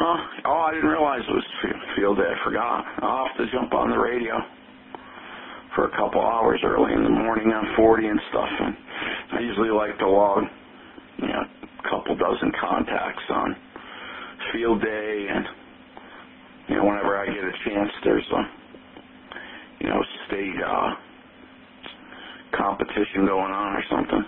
Huh? Oh, I didn't realize it was field day. I forgot. I'll have to jump on the radio for a couple hours early in the morning on 40 and stuff. And I usually like to log, a couple dozen contacts on field day, and whenever I get a chance, there's a state competition going on or something.